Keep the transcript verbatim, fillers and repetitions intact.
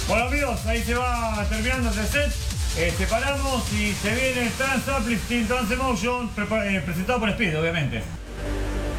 Bueno amigos, ahí se va terminando este set. Eh, separamos y se viene el Trans Uplifting Trans Emotion, eh, presentado por Speed, obviamente.